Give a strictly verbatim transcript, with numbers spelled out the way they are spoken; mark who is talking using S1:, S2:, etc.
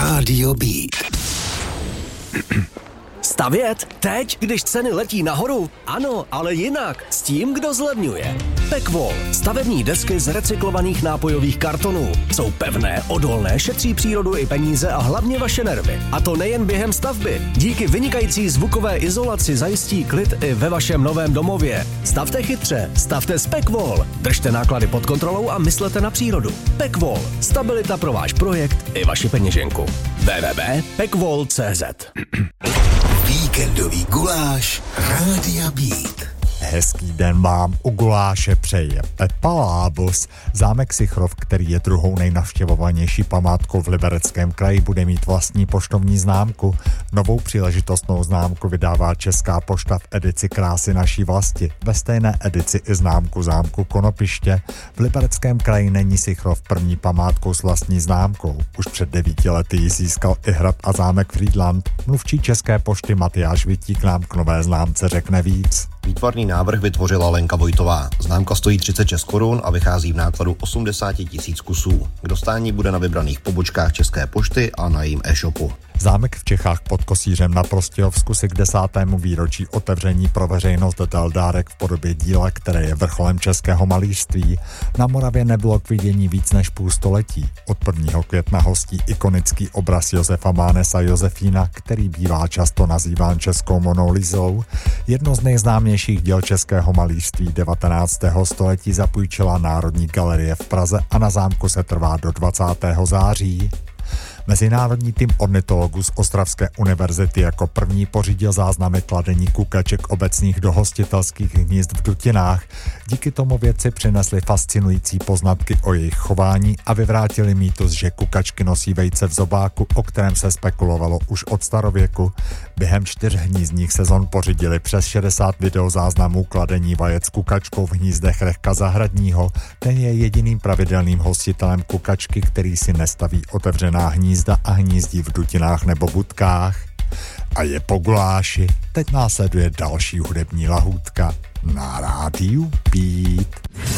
S1: Rádio Beat.
S2: Stavět? Teď, když ceny letí nahoru? Ano, ale jinak. S tím, kdo zlevňuje. Pekvol. Stavební desky z recyklovaných nápojových kartonů. Jsou pevné, odolné, šetří přírodu i peníze a hlavně vaše nervy. A to nejen během stavby. Díky vynikající zvukové izolaci zajistí klid i ve vašem novém domově. Stavte chytře, stavte s Pekvol. Držte náklady pod kontrolou a myslete na přírodu. Pekvol. Stabilita pro váš projekt i vaši peněženku. w w w tečka pekvol tečka c z
S1: Víkendový guláš Rádia Beat.
S3: Hezký den vám u guláše přeje Pepa Lábus. Zámek Sichrov, který je druhou nejnavštěvovanější památkou v Libereckém kraji, bude mít vlastní poštovní známku. Novou příležitostnou známku vydává Česká pošta v edici Krásy naší vlasti. Ve stejné edici i známku zámku Konopiště. V Libereckém kraji není Sichrov první památkou s vlastní známkou. Už před devíti lety ji získal i hrad a zámek Frýdlant. Mluvčí České pošty Matyáš Vitík nám k nové známce řekne víc.
S4: Výtvarný návrh vytvořila Lenka Vojtová. Známka stojí třicet šest korun a vychází v nákladu osmdesát tisíc kusů. K dostání bude na vybraných pobočkách České pošty a na jejím e-shopu.
S3: Zámek v Čechách pod Kosířem na Prostějovsku si k desátému výročí otevření pro veřejnost dal dárek v podobě díla, které je vrcholem českého malířství. Na Moravě nebylo k vidění víc než půl století. Od prvního května hostí ikonický obraz Josefa Mánesa Josefína, který bývá často nazýván českou Monou Lisou. Jedno z nejznámějších děl českého malířství devatenáctého století zapůjčila Národní galerie v Praze a na zámku se trvá do dvacátého září. Mezinárodní tým ornitologů z Ostravské univerzity jako první pořídil záznamy kladení kukaček obecných do hostitelských hnízd v dutinách. Díky tomu vědci přinesli fascinující poznatky o jejich chování a vyvrátili mýtus, že kukačky nosí vejce v zobáku, o kterém se spekulovalo už od starověku. Během čtyř hnízdních sezon pořídili přes šedesát videozáznamů kladení vajec kukačkou v hnízdech rechka zahradního. Ten je jediným pravidelným hostitelem kukačky, který si nestaví otevřená hnízda a hnízdí v dutinách nebo budkách. A je po guláši. Teď následuje další hudební lahůdka na Rádiu Beat.